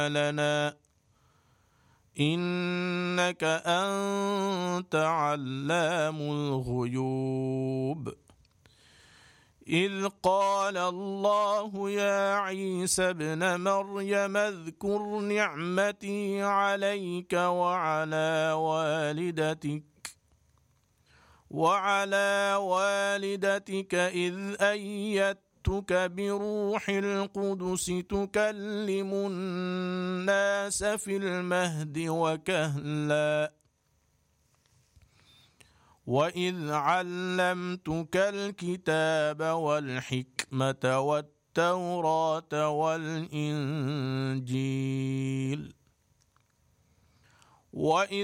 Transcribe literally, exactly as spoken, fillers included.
لنا إنك أنت علام الغيوب. إذ قال الله يا عيسى ابن مريم اذكر نعمتي عليك وعلى والدتك وعلى والدتك إذ أيدتك بروح القدس تكلم الناس في المهد وكهلا وإذ علمتك الكتاب والحكمة والتوراة والإنجيل وإذ